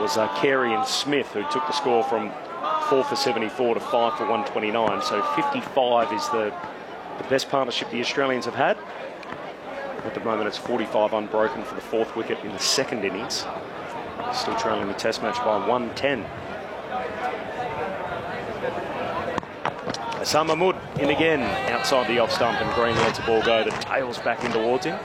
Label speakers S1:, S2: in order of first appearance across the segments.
S1: was Carey and Smith, who took the score from 4 for 74 to 5 for 129. So 55 is the best partnership the Australians have had. At the moment, it's 45 unbroken for the fourth wicket in the second innings. Still trailing the Test match by 110. Hassan Mahmood in again, outside the off stump, and Green lets the ball go. The tail's back in towards him.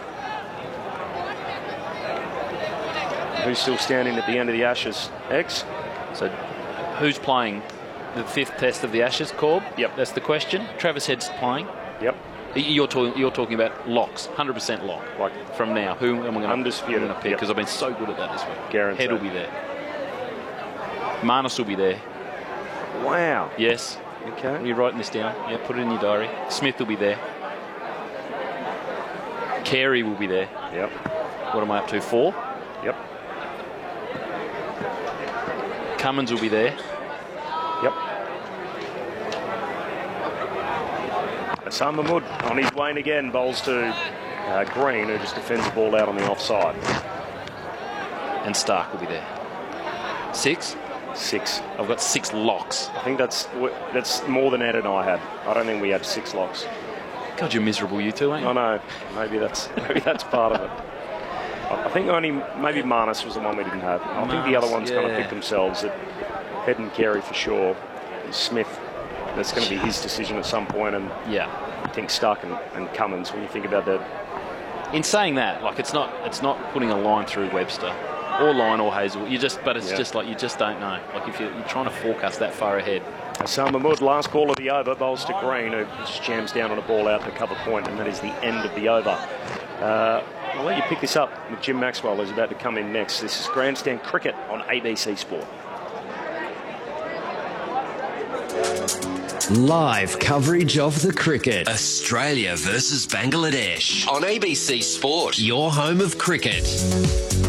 S1: Who's still standing at the end of the Ashes? Eggs?
S2: So who's playing the fifth test of the Ashes, Corb?
S1: Yep.
S2: That's the question. Travis Head's playing.
S1: Yep.
S2: You're talking about locks, 100% lock.
S1: Like
S2: from now, who am I going
S1: undisputed
S2: to pick? Because I've been so good at that this week.
S1: Guaranteed.
S2: Head will be there. Marnus will be there.
S1: Wow.
S2: Yes.
S1: Okay.
S2: Are you writing this down? Yeah, put it in your diary. Smith will be there. Carey will be there.
S1: Yep.
S2: What am I up to? 4?
S1: Yep.
S2: Cummins will be there.
S1: Yep. Hassan Mahmood on his wane again, bowls to Green, who just defends the ball out on the offside.
S2: And Stark will be there. 6?
S1: 6.
S2: I've got 6 locks.
S1: I think that's more than Ed and I had. I don't think we had 6 locks.
S2: God, you're miserable, you two, ain't you?
S1: I know. Maybe that's part of it. I think only maybe Marnus was the one we didn't have. I think the other ones kind of picked themselves. Head and Carey for sure. And Smith, that's going to be his decision at some point. And
S2: yeah,
S1: I think Stark and Cummins. When you think about that.
S2: In saying that, like it's not putting a line through Webster. Or Lyon or Hazel, it's just like you just don't know. Like if you're trying to forecast that far ahead.
S1: Hassan Mahmood, last ball of the over, bowls to Green, who just jams down on a ball out to cover point, and that is the end of the over. I'll let you pick this up with Jim Maxwell, who's about to come in next. This is Grandstand Cricket on ABC Sport.
S3: Live coverage of the cricket.
S4: Australia versus Bangladesh on ABC Sport.
S3: Your home of cricket.